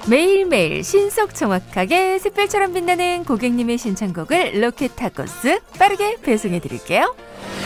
매일매일 신속 정확하게 샛별처럼 빛나는 고객님의 신청곡을 로켓타코스 빠르게 배송해드릴게요.